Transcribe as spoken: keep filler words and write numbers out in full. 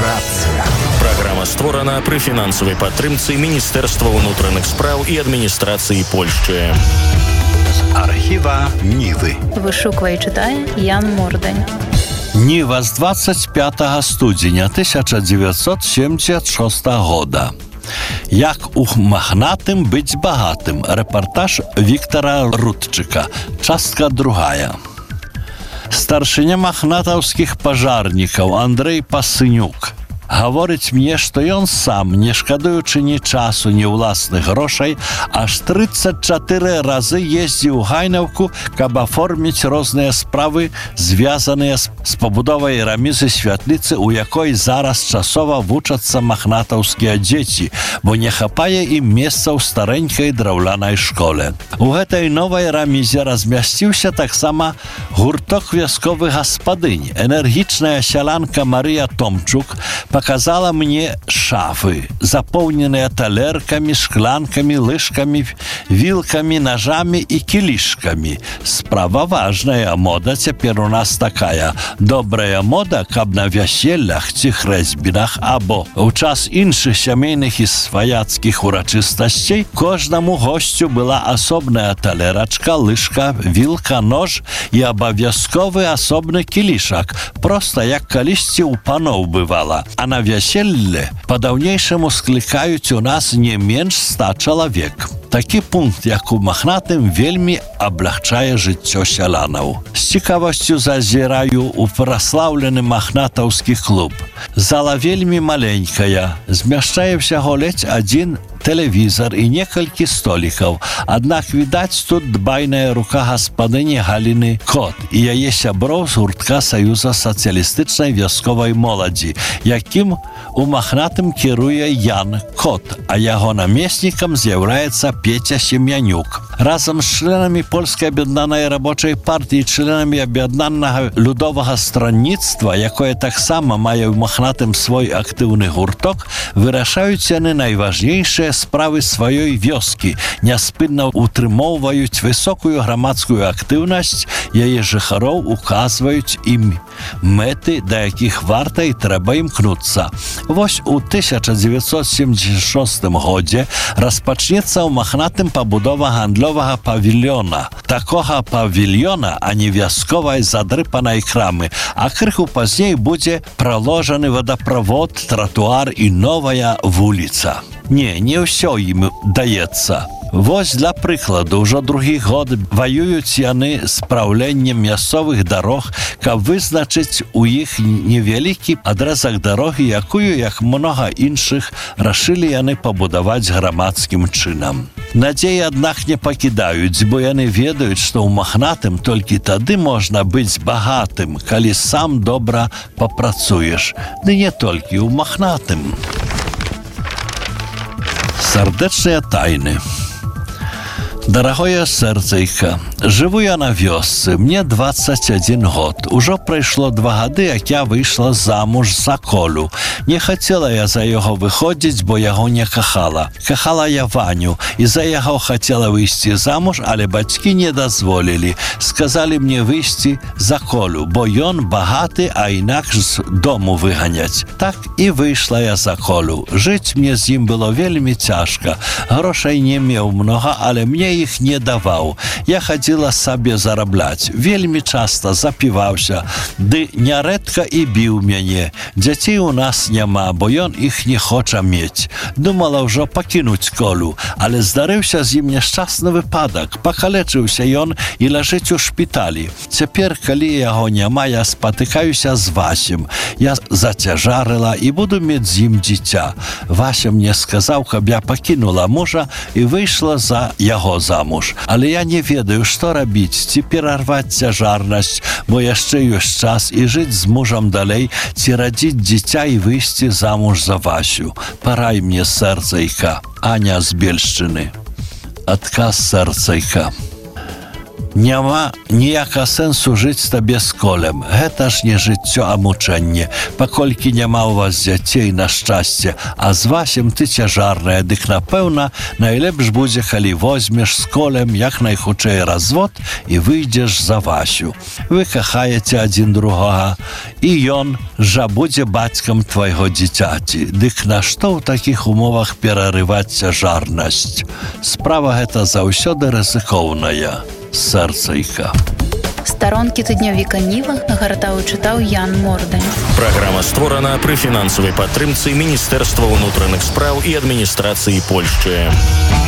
Рацыя. Праграма створана пры фінансавай падтрымцы Міністэрства ўнутраных спраў і адміністрацыі Польшчы. З архіва Нівы. Вышуквае і чытае Ян Мордань. Ніва з двадцять пятого студзеня тысяча девятьсот семьдесят шестого года. Як у махнатым быць багатым. Рэпартаж Віктара Рудчыка. Частка другая. Старшыня махнатаўскіх пажарнікаў Андрэй Пасынюк гаворыць мне, што ён сам, не шкадуючы ні часу, ні ўласных грошай, аж тридцать чатыры разы ездзіў у Гайнаўку, каб аформіць розныя справы, звязаныя з пабудовай рамізы святліцы, у якой зараз часова вучацца махнатаўскія дзеці, бо не хапае ім месца ў старэнькай драўлянай школе. У гэтай новай рамізе размясціўся таксама гурток вясковых гаспадынь. Энергічная сялянка Марыя Томчук показала мне шафы, заполненные талерками, шклянками, лыжками, вилками, ножами и килишками. Справа важная, мода теперь у нас такая. Добрая мода, каб на вяселлях ці хрэсьбінах або у час іншых сямейных і сваяцкіх урачыстасцей кожнаму госцю была асобная талерачка, лыжка, вилка, нож і абавязковы асобны кілішак, проста як калісьці у паноў бывала. А на вяселле па-даўнейшаму склікаюць у нас не менш ста чалавек. Такі пункт, як у махнатым, вельмі аблягчае жыццё сялянаў. З цікавасцю зазіраю ў праслаўлены махнатаўскі клуб. Зала вельмі маленькая, змяшчае ўсяго ледзь адзін тэлевізор і некалькі столікаў. Аднак відаць тут дбайная рука гаспадыні Галіны Кот і яе сяброў з гуртка Саюза сацыялістычнай вясковай моладзі, якім у махнатым кіруе Ян Кот, а яго намеснікам з'яўляецца Петя Сем'янюк. Разам з членамі Польскай аб'яднанай рабочай партыі, членамі аб'яднанага людовага стронніцтва, якое таксама мае ў махнатым свой актыўны гурток, вырашаюць яны найважнейшыя справы сваёй вёскі, няспынна утрымоўваюць высокую грамадскую актыўнасць яе жыхароў, указваюць ім мэты, да якіх варта і трэба імкнуцца. Вось у тысяча девятьсот семьдесят шостым годзе распачнецца ў махнатым пабудова гандлёвага павільёна. Такога павільёна, а не вясковай задрыпанай крамы, а крыху пазней будзе праложаны вадаправод, тратуар і новая вуліца. Не, не ўсё ім даецца. Вось для прыкладу, ўжо другі год ваююць яны з праўленнем мясцовых дарог, каб вызначыць у іх невялікі адрэзак дарогі, якую, як многа іншых, рашылі яны пабудаваць грамадскім чынам. Надзеі, аднак, не пакідаюць, бо яны ведаюць, што ў махнатым толькі тады можна быць багатым, калі сам добра папрацуеш. Ды не толькі ў махнатым. Сардэчныя тайны. Дорогое сердцейка, живу я на вёсцы, мне двадцать один год. Ужо прайшло два гады, як я выйшла замуж за Колю. Не хацела я за яго выходзіць, бо яго не кахала. Кахала я Ваню, і за яго хацела выйсці замуж, але бацькі не дазволілі. Сказалі мне выйсці за Колю, бо ён багаты, а інакш з дому выганяць. Так і выйшла я за Колю. Жыць мне з ім было вельмі цяжка. Грошай не меў многа, але мне іх не даваў. Я хадзіла сабе зарабляць. Вельмі часта запіваўся, ды нярэдка і біў мяне. Дзяцей у нас няма, бо ён іх не хоча мець. Думала ўжо пакінуць Колю, але здарыўся з ім няшчасны выпадак. Пакалечыўся ён і ляжыць у шпіталі. Цяпер, калі яго няма, я спатыкаюся з Васем. Я зацяжарыла і буду мець з ім дзіця. Вася мне сказаў, каб я пакінула мужа і выйшла за яго замуж. Але я не ведаю, што рабіць, ці перарваць цяжарнасць, бо яшчэ ёсць час і жыць з мужам далей, ці радзіць дзіця і выйсці замуж за Васю. Парай мне, сердцейка. Аня з Бельшчыны. Адказ сердцейка. Няма ніякага сэнсу жыць табе з колем. Гэта ж не жыццё, а мучэнне. Паколькі няма ў вас дзяцей на шчасце, а з Васем ты цяжарная, дык, напэўна, найлепш будзе, калі возьмеш з колем як найхутчэй развод і выйдзеш за Васю. Вы кахаеце адзін другога, і ён жа будзе бацькам твайго дзіцяці. Дык нашто ў такіх умовах перарываць цяжарнасць? Справа гэта заўсёды рызыкоўная. Сэрцайка. Старонкі тыднёвіка Ніва гартаў і чытаў Ян Мордань. Праграма створана пры фінансавай падтрымцы Міністэрства ўнутраных спраў і адміністрацыі Польшчы.